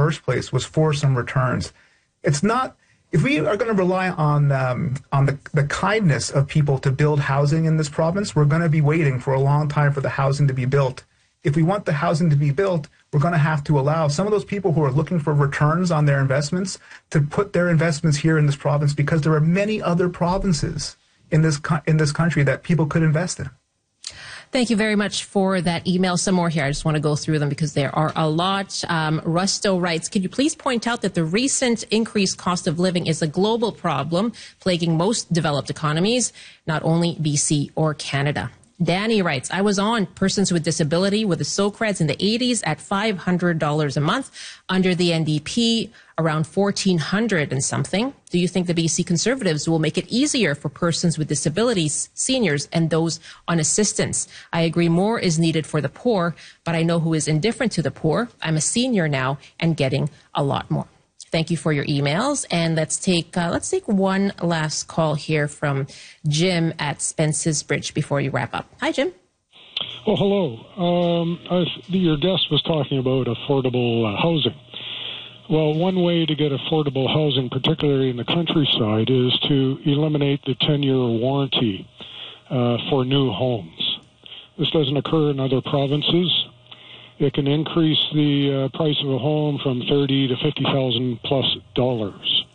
first place was for some returns. It's not, if we are going to rely on the kindness of people to build housing in this province, we're going to be waiting for a long time for the housing to be built. If we want the housing to be built, we're going to have to allow some of those people who are looking for returns on their investments to put their investments here in this province, because there are many other provinces in this country that people could invest in. Thank you very much for that email. Some more here. I just want to go through them because there are a lot. Rusto writes, could you please point out that the recent increased cost of living is a global problem plaguing most developed economies, not only BC or Canada? Danny writes, I was on persons with disability with the SOCREDs in the 80s at $500 a month. Under the NDP, around $1,400 and something. Do you think the BC Conservatives will make it easier for persons with disabilities, seniors, and those on assistance? I agree more is needed for the poor, but I know who is indifferent to the poor. I'm a senior now and getting a lot more. Thank you for your emails. And let's take one last call here from Jim at Spence's Bridge before you wrap up. Hi, Jim. Oh, hello. Your guest was talking about affordable housing. Well, one way to get affordable housing, particularly in the countryside, is to eliminate the 10-year warranty for new homes. This doesn't occur in other provinces. It can increase the price of a home from $30,000 to $50,000 plus dollars.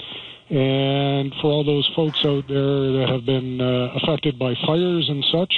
And for all those folks out there that have been affected by fires and such,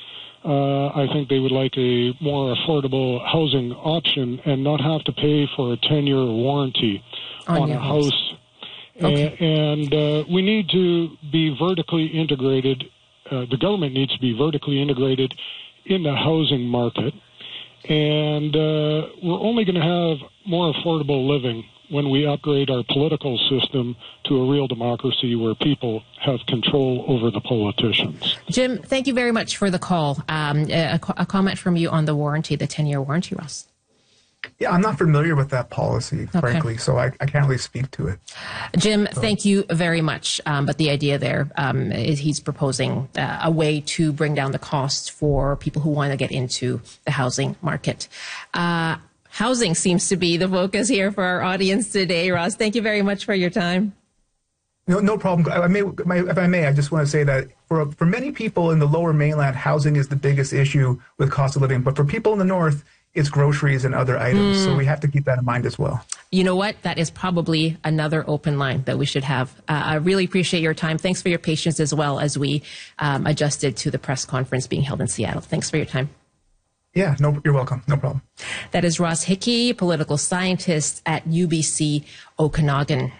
I think they would like a more affordable housing option and not have to pay for a 10-year warranty on a house. Okay. And we need to be vertically integrated. The government needs to be vertically integrated in the housing market. And we're only going to have more affordable living when we upgrade our political system to a real democracy where people have control over the politicians. Jim, thank you very much for the call. A comment from you on the warranty, the 10-year warranty, Ross. Yeah, I'm not familiar with that policy, frankly, so I can't really speak to it. Jim, thank you very much. But the idea there is he's proposing a way to bring down the cost for people who want to get into the housing market. Housing seems to be the focus here for our audience today. Ross, thank you very much for your time. No problem. If I may, I just want to say that for many people in the Lower Mainland, housing is the biggest issue with cost of living. But for people in the North, it's groceries and other items. So we have to keep that in mind as well. You know what? That is probably another open line that we should have. I really appreciate your time. Thanks for your patience as well as we adjusted to the press conference being held in Seattle. Thanks for your time. Yeah, no, you're welcome. No problem. That is Ross Hickey, political scientist at UBC Okanagan.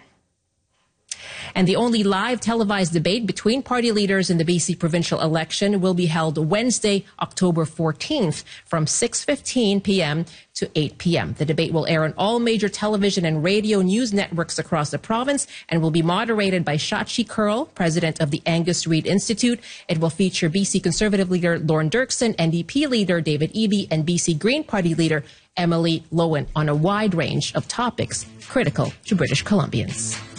And the only live televised debate between party leaders in the BC provincial election will be held Wednesday, October 14th from 6:15 p.m. to 8 p.m. The debate will air on all major television and radio news networks across the province and will be moderated by Shachi Kurl, president of the Angus Reid Institute. It will feature BC Conservative leader Lorne Dirksen, NDP leader David Eby, and BC Green Party leader Emily Lowen on a wide range of topics critical to British Columbians.